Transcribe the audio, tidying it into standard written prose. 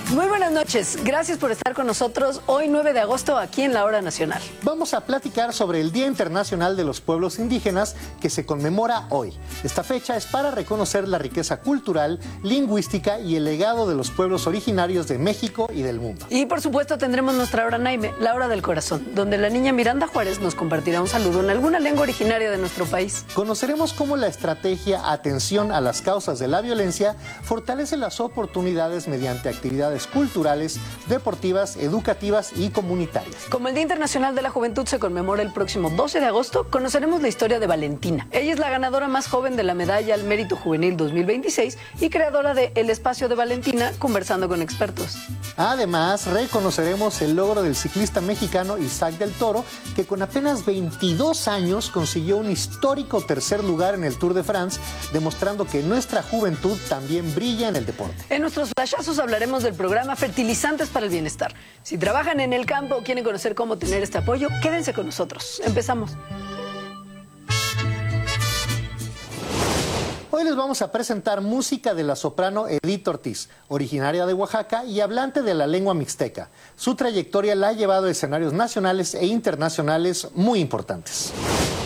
Muy buenas noches, gracias por estar con nosotros hoy 9 de agosto aquí en la Hora Nacional. Vamos a platicar sobre el Día Internacional de los Pueblos Indígenas que se conmemora hoy. Esta fecha es para reconocer la riqueza cultural, lingüística y el legado de los pueblos originarios de México y del mundo. Y por supuesto tendremos nuestra Hora Naime, la Hora del Corazón, donde la niña Miranda Juárez nos compartirá un saludo en alguna lengua originaria de nuestro país. Conoceremos cómo la estrategia Atención a las causas de la violencia fortalece las oportunidades mediante actividades culturales, deportivas, educativas y comunitarias. Como el Día Internacional de la Juventud se conmemora el próximo 12 de agosto, conoceremos la historia de Valentina. Ella es la ganadora más joven de la Medalla al Mérito Juvenil 2026 y creadora de El Espacio de Valentina, conversando con expertos. Además, reconoceremos el logro del ciclista mexicano Isaac del Toro, que con apenas 22 años consiguió un histórico tercer lugar en el Tour de France, demostrando que nuestra juventud también brilla en el deporte. En nuestros flashazos hablaremos del programa Fertilizantes para el Bienestar. Si trabajan en el campo o quieren conocer cómo tener este apoyo, quédense con nosotros. Empezamos. Hoy les vamos a presentar música de la soprano Edith Ortiz, originaria de Oaxaca y hablante de la lengua mixteca. Su trayectoria la ha llevado a escenarios nacionales e internacionales muy importantes.